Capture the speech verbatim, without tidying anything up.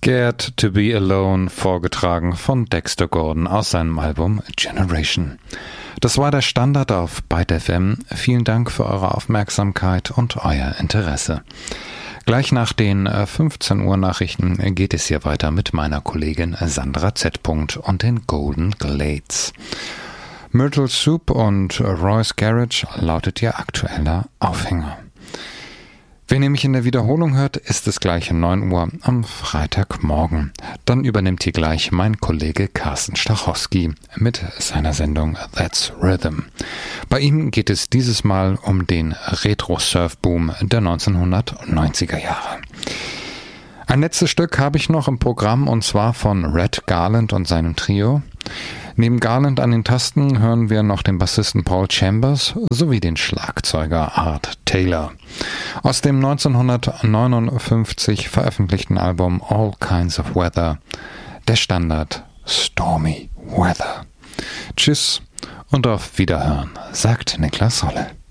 Scared to be Alone, vorgetragen von Dexter Gordon aus seinem Album Generation. Das war der Standard auf Byte F M. Vielen Dank für eure Aufmerksamkeit und euer Interesse. Gleich nach den fünfzehn Uhr Nachrichten geht es hier weiter mit meiner Kollegin Sandra Z. und den Golden Glades. Myrtle Soup und Roy's Garage lautet ihr aktueller Aufhänger. Wenn ihr mich in der Wiederholung hört, ist es gleich um neun Uhr am Freitagmorgen. Dann übernimmt hier gleich mein Kollege Carsten Stachowski mit seiner Sendung That's Rhythm. Bei ihm geht es dieses Mal um den Retro-Surf-Boom der neunzehnhundertneunziger Jahre. Ein letztes Stück habe ich noch im Programm, und zwar von Red Garland und seinem Trio. Neben Garland an den Tasten hören wir noch den Bassisten Paul Chambers sowie den Schlagzeuger Art Taylor. Aus dem neunzehnhundertneunundfünfzig veröffentlichten Album All Kinds of Weather, der Standard Stormy Weather. Tschüss und auf Wiederhören, sagt Niklas Holle.